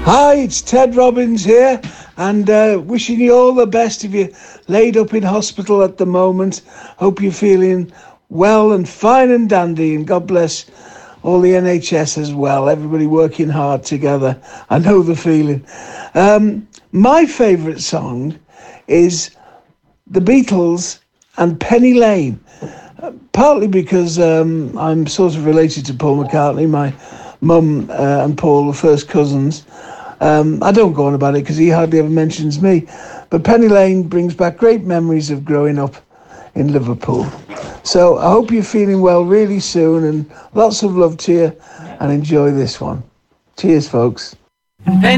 Hi, it's Ted Robbins here, and wishing you all the best if you're laid up in hospital at the moment. Hope you're feeling well and fine and dandy, and God bless all the NHS as well. Everybody working hard together. I know the feeling. My favourite song is The Beatles and Penny Lane, partly because I'm sort of related to Paul McCartney. My mum and Paul were first cousins. I don't go on about it because he hardly ever mentions me. But Penny Lane brings back great memories of growing up in Liverpool. So I hope you're feeling well really soon, and lots of love to you, and enjoy this one. Cheers, folks.